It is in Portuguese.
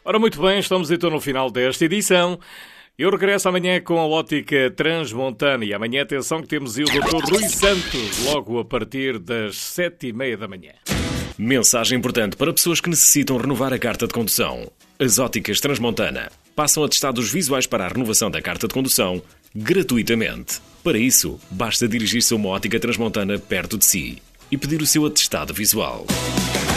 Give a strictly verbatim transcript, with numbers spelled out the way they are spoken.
Ora, muito bem, estamos então no final desta edição. Eu regresso amanhã com a Ótica Transmontana e amanhã, atenção, que temos o doutor Rui Santos, logo a partir das sete e meia da manhã. Mensagem importante para pessoas que necessitam renovar a carta de condução. As Óticas Transmontana passam atestados visuais para a renovação da carta de condução gratuitamente. Para isso, basta dirigir-se a uma Ótica Transmontana perto de si e pedir o seu atestado visual.